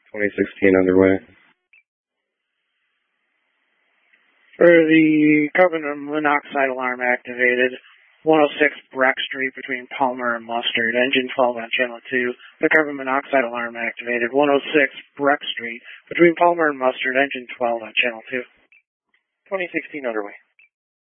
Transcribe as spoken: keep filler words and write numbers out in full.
twenty sixteen underway. For the carbon monoxide alarm activated, one oh six Breck Street between Palmer and Mustard, engine twelve on channel two. The carbon monoxide alarm activated, one oh six Breck Street between Palmer and Mustard, engine twelve on channel two. twenty sixteen underway.